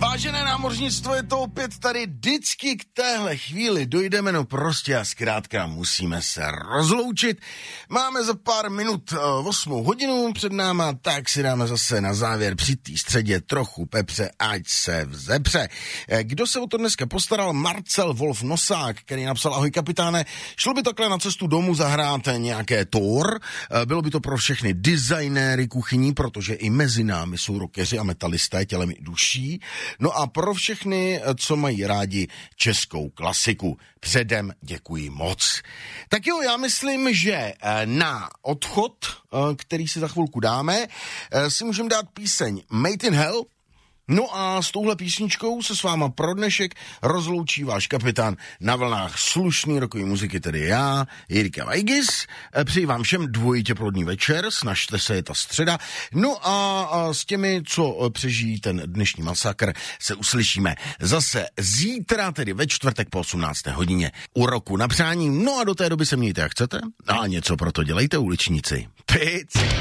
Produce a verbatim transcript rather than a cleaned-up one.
Vážené námořnictvo, je to opět tady, vždycky k téhle chvíli dojdeme, no prostě a zkrátka musíme se rozloučit. Máme za pár minut uh, osmou hodinu před náma, tak si dáme zase na závěr při té středě trochu pepře, ať se vzepře. Kdo se o to dneska postaral? Marcel Wolf Nosák, který napsal: ahoj kapitáne, šlo by takhle na cestu domů zahrát nějaké Thor, bylo by to pro všechny designéry kuchyní, protože i mezi námi jsou rockeři a metalisté tělem i duší. No a pro všechny, co mají rádi českou klasiku, předem děkuji moc. Tak jo, já myslím, že na odchod, který si za chvilku dáme, si můžeme dát píseň Made in Hell. No a s touhle písničkou se s váma pro dnešek rozloučí váš kapitán na vlnách slušný rockové muziky, tedy já, Jirka Vajgis. Přeji vám všem dvojitě plodný večer, snažte se, je ta středa. No a, a s těmi, co přežijí ten dnešní masakr, se uslyšíme zase zítra, tedy ve čtvrtek po osmnácté hodině u Roku na přání. No a do té doby se mějte jak chcete a něco pro to dělejte, uličníci. Pici.